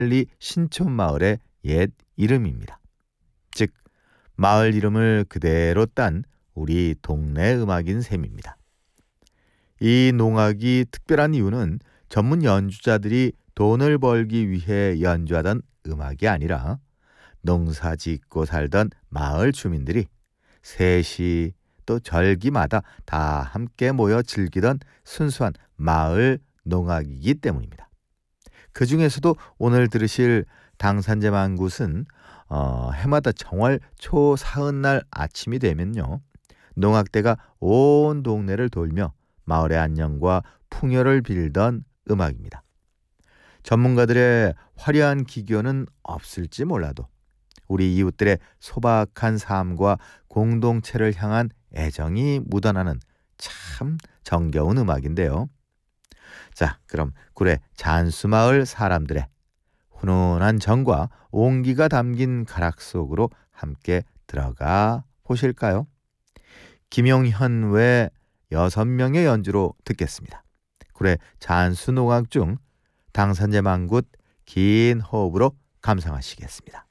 리 신촌 마을의 옛 이름입니다. 즉 마을 이름을 그대로 딴 우리 동네 음악인 셈입니다. 이 농악이 특별한 이유는 전문 연주자들이 돈을 벌기 위해 연주하던 음악이 아니라 농사 짓고 살던 마을 주민들이 세시 또 절기마다 다 함께 모여 즐기던 순수한 마을 농악이기 때문입니다. 그 중에서도 오늘 들으실 당산제만굿은 해마다 정월 초사흔날 아침이 되면요, 농악대가 온 동네를 돌며 마을의 안녕과 풍요를 빌던 음악입니다. 전문가들의 화려한 기교는 없을지 몰라도 우리 이웃들의 소박한 삶과 공동체를 향한 애정이 묻어나는 참 정겨운 음악인데요. 자, 그럼 구례 잔수마을 사람들의 훈훈한 정과 온기가 담긴 가락 속으로 함께 들어가 보실까요? 김용현 외 6명의 연주로 듣겠습니다. 구례 잔수농악 중 당산제만굿 긴 호흡으로 감상하시겠습니다.